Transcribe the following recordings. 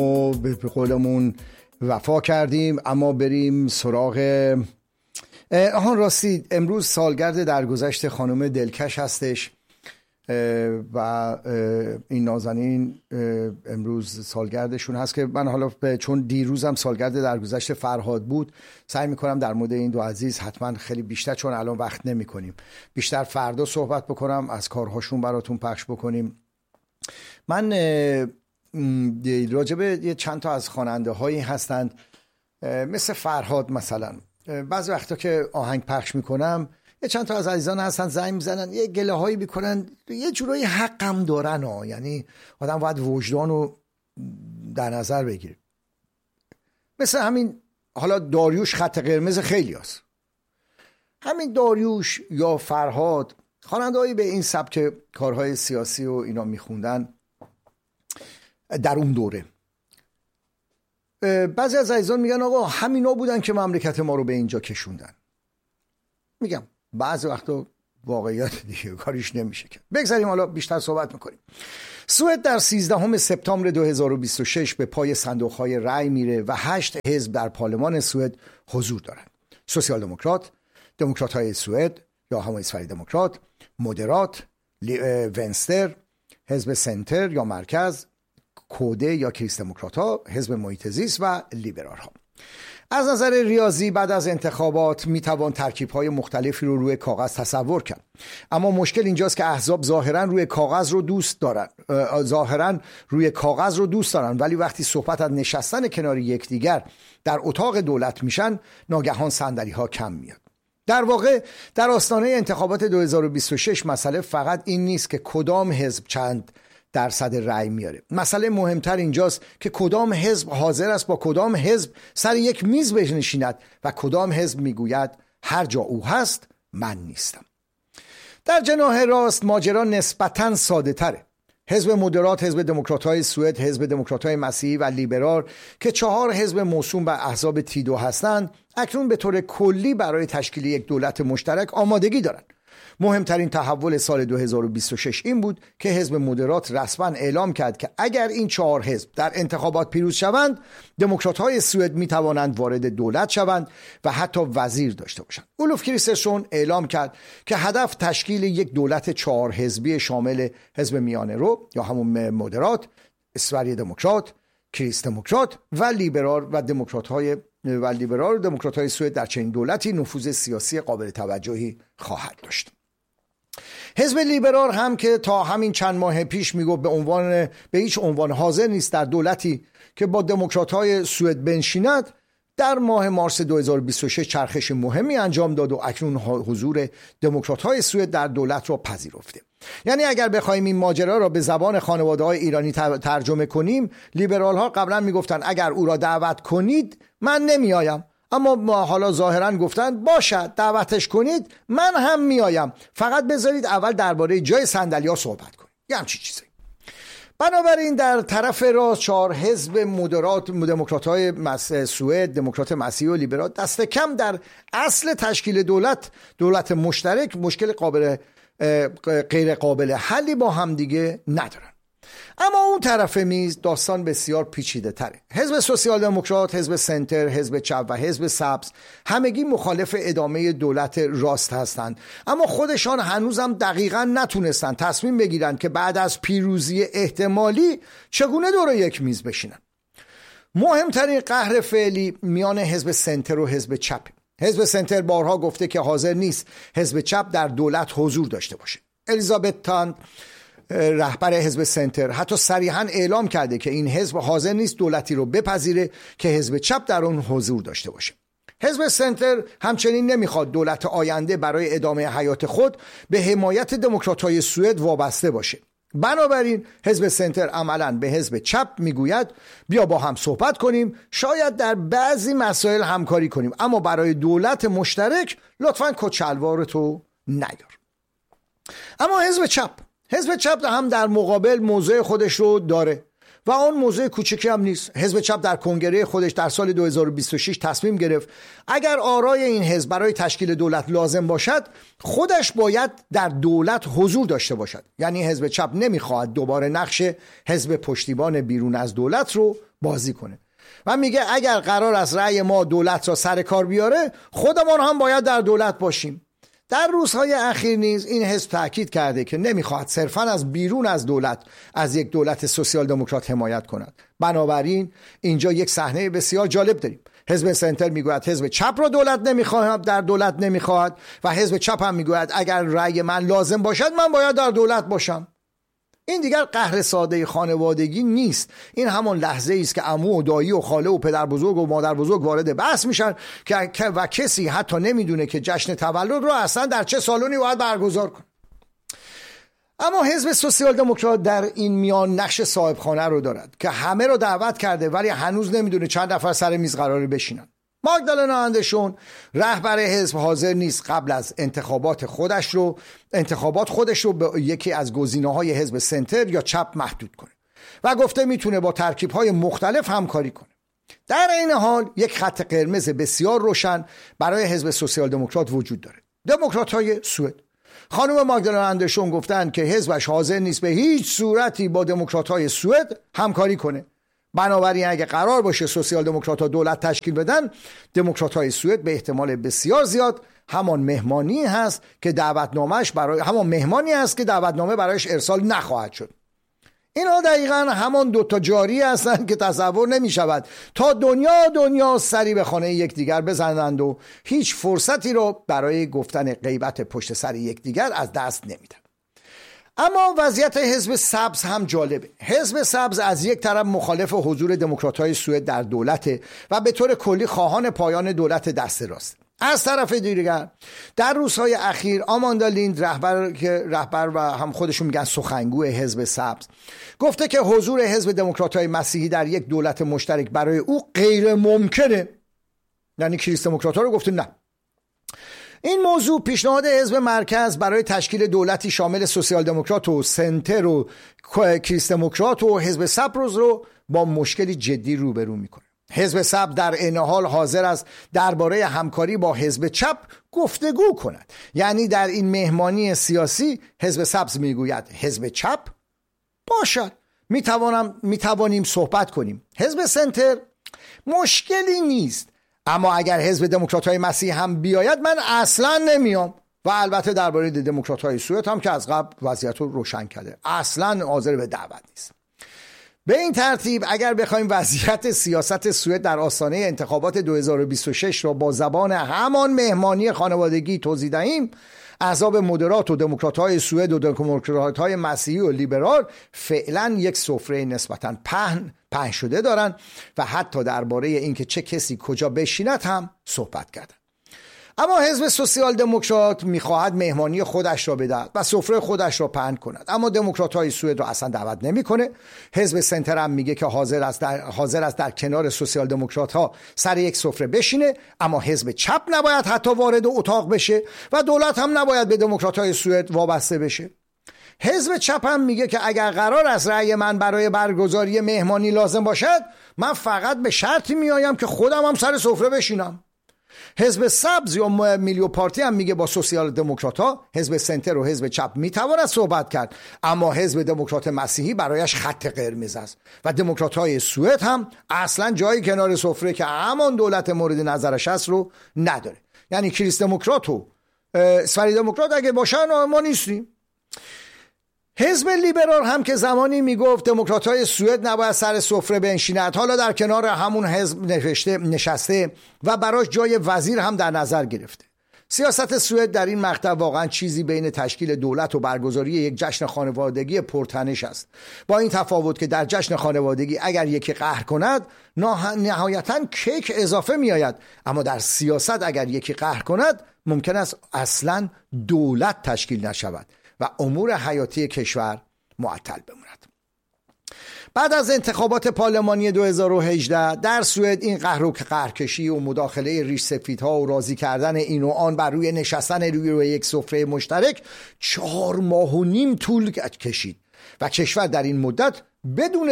به قولمون وفا کردیم، اما بریم سراغ راستی امروز سالگرد درگذشت خانم دلکش هستش و این نازنین امروز سالگردشون هست که من حالا چون دیروزم سالگرد درگذشت فرهاد بود سعی میکنم در مورد این دو عزیز حتما خیلی بیشتر، چون الان وقت نمی کنیم، بیشتر فردا صحبت بکنم، از کارهاشون براتون پخش بکنیم. من راجبه چند تا از خواننده هایی هستند مثل فرهاد مثلا، بعضی وقتا که آهنگ پخش میکنم یه چند تا از عزیزان هستن زنگ میزنن یه گله هایی میکنن، یه جورایی حقم دارن ها، یعنی آدم باید وجدان رو در نظر بگیره. مثل همین حالا داریوش خط قرمز خیلی هست، همین داریوش یا فرهاد خواننده هایی به این سبک کارهای سیاسی و اینا میخوندن در اون دوره. بعضی از عزیزان میگن آقا همینا بودن که مملکت ما رو به اینجا کشوندن. میگم بعضی وقتا واقعیت دیگه کاریش نمیشه که. بگذاریم حالا بیشتر صحبت میکنیم. سوئد در 13 سپتامبر 2026 به پای صندوق‌های رأی میره و 8 حزب در پارلمان سوئد حضور دارن: سوسیال دموکرات، دموکرات‌های سوئد یا همون اسفری دموکرات، مودرات، ونستر، حزب سنتر یا مرکز، کوده یا کریست دموکرات‌ها، حزب محیط زیست و لیبرال‌ها. از نظر ریاضی بعد از انتخابات میتوان ترکیب‌های مختلفی رو روی کاغذ تصور کرد، اما مشکل اینجاست که احزاب ظاهراً روی کاغذ رو دوست دارن، ولی وقتی صحبت از نشستن کنار یکدیگر در اتاق دولت میشن ناگهان صندلی‌ها کم میاد. در واقع در آستانه انتخابات 2026 مسئله فقط این نیست که کدام حزب چند درصد رأی میاره، مسئله مهمتر اینجاست که کدام حزب حاضر است با کدام حزب سر یک میز بنشیند و کدام حزب میگوید هر جا او هست من نیستم. در جناح راست ماجرا نسبتاً ساده تره. حزب مدرات، حزب دموکرات‌های سوئد، حزب دموکرات‌های مسیحی و لیبرال که 4 حزب موسوم به احزاب تیدو هستند، اکنون به طور کلی برای تشکیل یک دولت مشترک آمادگی دارند. مهمترین تحول سال 2026 این بود که حزب مدرات رسما اعلام کرد که اگر این 4 حزب در انتخابات پیروز شوند، دموکرات‌های سوئد می توانند وارد دولت شوند و حتی وزیر داشته باشند. اولوف کریسترسون اعلام کرد که هدف تشکیل یک دولت 4 حزبی شامل حزب میانه رو یا همون مدرات، اسفری دموکرات، کریست دموکرات و لیبرال و دموکرات‌های سوئد در چنین دولتی نفوذ سیاسی قابل توجهی خواهد داشت. حزب لیبرال هم که تا همین چند ماه پیش میگفت به هیچ عنوان حاضر نیست در دولتی که با دموکرات‌های سوئد بنشیند، در ماه مارس 2026 چرخش مهمی انجام داد و اکنون حضور دموکرات‌های سوئد در دولت را پذیرفته. یعنی اگر بخوایم این ماجرا را به زبان خانواده‌های ایرانی ترجمه کنیم، لیبرال‌ها قبلا میگفتن اگر او را دعوت کنید من نمیایم، اما حالا ظاهرا گفتن باشد دعوتش کنید من هم میایم، فقط بذارید اول درباره جای صندلی‌ها صحبت کنیم. یه همچین چیزی. بنابراین در طرف راست 4 حزب مدرات، دموکرات‌های سوئد، دموکرات مسیحی و لیبرال دست کم در اصل تشکیل دولت مشترک مشکل غیر قابل حلی با هم دیگه ندارن. اما اون طرف میز داستان بسیار پیچیده تره. حزب سوسیال دموکرات، حزب سنتر، حزب چپ و حزب سبز همگی مخالف ادامه دولت راست هستند، اما خودشان هنوزم دقیقاً نتونستن تصمیم بگیرن که بعد از پیروزی احتمالی چگونه دور یک میز بشینن. مهمترین قهر فعلی میان حزب سنتر و حزب چپ. حزب سنتر بارها گفته که حاضر نیست حزب چپ در دولت حضور داشته باشه. الیزابت تاند رهبر حزب سنتر حتی صریحاً اعلام کرده که این حزب حاضر نیست دولتی رو بپذیره که حزب چپ در اون حضور داشته باشه. حزب سنتر همچنین نمیخواد دولت آینده برای ادامه حیات خود به حمایت دموکرات‌های سوئد وابسته باشه. بنابراین حزب سنتر عملاً به حزب چپ میگوید بیا با هم صحبت کنیم، شاید در بعضی مسائل همکاری کنیم، اما برای دولت مشترک لطفاً کچلوارتو نیار. اما حزب چپ هم در مقابل موضع خودش رو داره و آن موضوع کوچکی هم نیست. حزب چپ در کنگره خودش در سال 2026 تصمیم گرفت اگر آرای این حزب برای تشکیل دولت لازم باشد، خودش باید در دولت حضور داشته باشد. یعنی حزب چپ نمیخواهد دوباره نقش حزب پشتیبان بیرون از دولت رو بازی کنه و میگه اگر قرار است رأی ما دولت را سر کار بیاره، خودمان هم باید در دولت باشیم. در روزهای اخیر نیز این حزب تاکید کرده که نمیخواهد صرفاً از بیرون از دولت، از یک دولت سوسیال دموکرات حمایت کند. بنابراین اینجا یک صحنه بسیار جالب داریم. حزب سنتر میگوید حزب چپ را دولت نمیخواهد، در دولت نمیخواهد، و حزب چپ هم میگوید اگر رأی من لازم باشد من باید در دولت باشم. این دیگر قهر ساده خانوادگی نیست. این همان لحظه است که عمو و دایی و خاله و پدر بزرگ و مادر بزرگ وارد بحث میشن و کسی حتی نمیدونه که جشن تولد رو اصلا در چه سالونی باید برگزار کنه. اما حزب سوسیال دموکرات در این میان نقش صاحب خانه رو دارد که همه رو دعوت کرده ولی هنوز نمیدونه چند نفر سر میز قراره بشینن. ماگدالنا اندرسون رهبر حزب حاضر نیست قبل از انتخابات خودش رو به یکی از گزینه‌های حزب سنتر یا چپ محدود کنه و گفته میتونه با ترکیب‌های مختلف همکاری کنه. در این حال یک خط قرمز بسیار روشن برای حزب سوسیال دموکرات وجود داره. دموکرات‌های سوئد، خانم ماگدالنا اندرسون گفتن که حزبش حاضر نیست به هیچ صورتی با دموکرات‌های سوئد همکاری کنه. بنابراین اگه قرار باشه سوسیال دموکرات‌ها دولت تشکیل بدن، دموکرات‌های سوئد به احتمال بسیار زیاد همان مهمانی است که دعوتنامه برایش ارسال نخواهد شد. اینا دقیقاً همان دوتا جاری هستند که تصور نمی شود تا دنیا سری به خانه یکدیگر بزنند و هیچ فرصتی رو برای گفتن غیبت پشت سر یکدیگر از دست نمیدن. اما وضعیت حزب سبز هم جالبه. حزب سبز از یک طرف مخالف حضور دموکرات‌های سوئد در دولت و به طور کلی خواهان پایان دولت دست راست. از طرف دیگر در روزهای اخیر آماندا لیند رهبر و هم خودشون میگن سخنگوی حزب سبز گفته که حضور حزب دموکرات‌های مسیحی در یک دولت مشترک برای او غیر ممکنه. یعنی کریست دموکرات‌ها رو گفته نه. این موضوع پیشنهاد حزب مرکز برای تشکیل دولتی شامل سوسیال دموکرات و سنتر و کریست دموکرات و حزب سبز رو با مشکلی جدی روبرو میکنه. حزب سبز در این حال حاضر است درباره همکاری با حزب چپ گفتگو کند. یعنی در این مهمانی سیاسی حزب سبز میگوید حزب چپ باشد، میتوانیم صحبت کنیم. حزب سنتر مشکلی نیست، اما اگر حزب دموکرات‌های مسیحی هم بیاید من اصلا نمیام. و البته درباره دموکرات‌های سوئد هم که از قبل وضعیت رو روشن کرده، اصلا حاضر به دعوت نیست. به این ترتیب اگر بخوایم وضعیت سیاست سوئد در آستانه انتخابات 2026 را با زبان همان مهمانی خانوادگی توضیح دهیم، احزاب مدرات و دموکرات‌های سوئد و دموکرات‌های مسیحی و لیبرال فعلا یک سفره نسبتاً پهن شده دارند و حتی درباره اینکه چه کسی کجا بشیند هم صحبت کردند. اما حزب سوسیال دموکرات میخواهد مهمانی خودش را بدهد و سفره خودش را پهن کند، اما دموکرات‌های سوئد را اصلا دعوت نمیکنه. حزب سنتر هم میگه که حاضر است در کنار سوسیال دموکرات‌ها سر یک سفره بشینه، اما حزب چپ نباید حتی وارد اتاق بشه و دولت هم نباید به دموکرات‌های سوئد وابسته بشه. حزب چپ هم میگه که اگر قرار است رأی من برای برگزاری مهمانی لازم باشد، من فقط به شرطی میایم که خودم هم سر سفره بشینم. حزب سبز یا میلیو پارتی هم میگه با سوسیال دموکرات‌ها، حزب سنتر و حزب چپ میتواند صحبت کرد، اما حزب دموکرات مسیحی برایش خط قرمز است و دموکرات‌های سوئد هم اصلا جایی کنار سفره که همان دولت مورد نظرش است رو نداره. یعنی کریست دموکرات و اسفری دموکرات اگه باشن ما نیستیم. حزب لیبرال هم که زمانی میگفت دموکرات‌های سوئد نباید سر سفره بنشیند، حالا در کنار همون حزب نشسته و براش جای وزیر هم در نظر گرفته. سیاست سوئد در این مقطع واقعا چیزی بین تشکیل دولت و برگزاری یک جشن خانوادگی پرتنش است، با این تفاوت که در جشن خانوادگی اگر یکی قهر کند نهایتاً کیک اضافه میآید، اما در سیاست اگر یکی قهر کند ممکن است اصلاً دولت تشکیل نشود و امور حیاتی کشور معطل بماند. بعد از انتخابات پارلمانی 2018 در سوئد این قهرکشی و مداخله ریش سفیدها و راضی کردن این و آن بر روی نشستن روی یک سفره مشترک 4.5 ماه طول کشید و کشور در این مدت بدون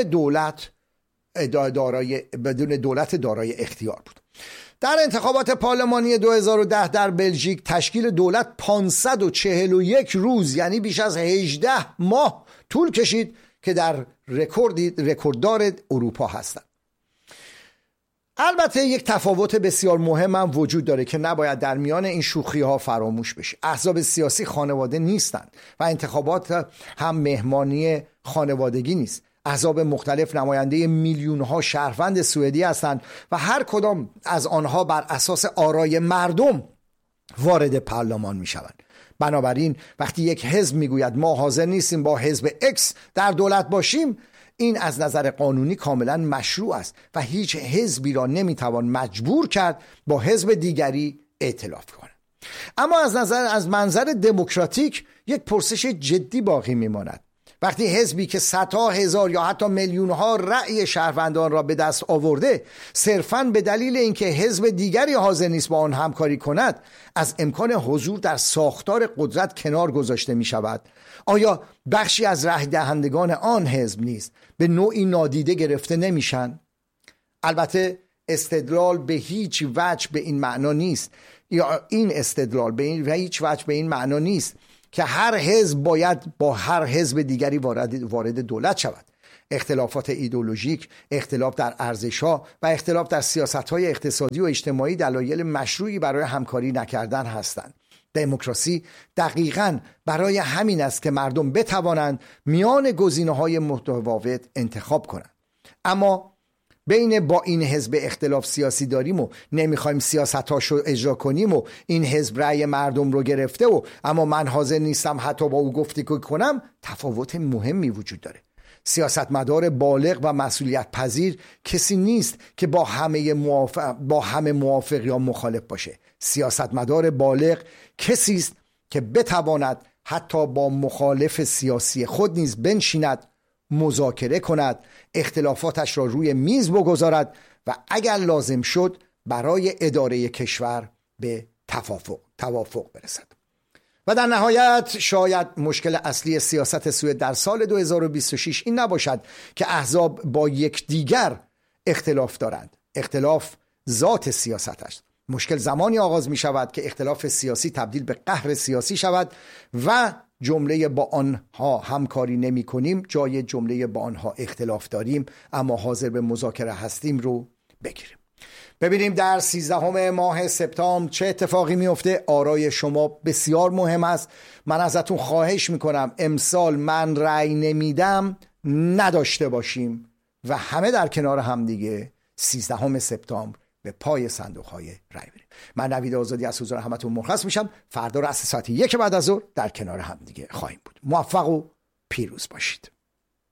دولت دارای اختیار بود. در انتخابات پارلمانی 2010 در بلژیک تشکیل دولت 541 روز، یعنی بیش از 18 ماه طول کشید که در رکورددار اروپا هستند. البته یک تفاوت بسیار مهم هم وجود داره که نباید در میان این شوخی ها فراموش بشه. احزاب سیاسی خانواده نیستند و انتخابات هم مهمانی خانوادگی نیست. احزاب مختلف نماینده میلیون ها شهروند سوئدی هستند و هر کدام از آنها بر اساس آرای مردم وارد پارلمان می شوند. بنابراین وقتی یک حزب میگوید ما حاضر نیستیم با حزب X در دولت باشیم، این از نظر قانونی کاملا مشروع است و هیچ حزبی را نمیتوان مجبور کرد با حزب دیگری ائتلاف کنه. اما از منظر دموکراتیک یک پرسش جدی باقی میماند. وقتی حزبی که صدها هزار یا حتی میلیون ها رأی شهروندان را به دست آورده صرفاً به دلیل اینکه حزب دیگری حاضر نیست با آن همکاری کند از امکان حضور در ساختار قدرت کنار گذاشته می شود، آیا بخشی از رأی دهندگان آن حزب نیز به نوعی نادیده گرفته نمیشن؟ البته استدلال به هیچ وجه به این معنا نیست، یا این استدلال به هیچ وجه به این معنا نیست که هر حزب باید با هر حزب دیگری وارد دولت شود. اختلافات ایدئولوژیک، اختلاف در ارزش‌ها و اختلاف در سیاست‌های اقتصادی و اجتماعی دلایل مشروعی برای همکاری نکردن هستند. دموکراسی دقیقاً برای همین است که مردم بتوانند میان گزینه‌های متفاوت انتخاب کنند. اما بین با این حزب اختلاف سیاسی داریم و نمیخوایم سیاستاشو اجرا کنیم و این حزب رأی مردم رو گرفته و اما من حاضر نیستم حتی با او گفتگو کنم، تفاوت مهمی وجود داره. سیاستمدار بالغ و مسئولیت پذیر کسی نیست که با همه موافق یا مخالف باشه. سیاستمدار بالغ کسی است که بتواند حتی با مخالف سیاسی خود نیز بنشیند، مذاکره کند، اختلافاتش را روی میز بگذارد و اگر لازم شد برای اداره کشور به توافق برسد. و در نهایت شاید مشکل اصلی سیاست سوئد در سال 2026 این نباشد که احزاب با یکدیگر اختلاف دارند. اختلاف ذات سیاست است. مشکل زمانی آغاز می شود که اختلاف سیاسی تبدیل به قهر سیاسی شود و جمله با آنها همکاری نمی کنیم جای جمله با آنها اختلاف داریم اما حاضر به مذاکره هستیم رو بگیریم. ببینیم در 13 ماه سپتامبر چه اتفاقی میفته. آرای شما بسیار مهم است. من ازتون خواهش میکنم امسال من رأی نمیدم نداشته باشیم و همه در کنار هم دیگه 13 سپتامبر به پای صندوق‌های رأی بریم. من نوید آزادی از حضور همتون مرخص میشم. فردا رأس ساعت 1 بعد از ظهر در کنار هم دیگه خواهیم بود. موفق و پیروز باشید.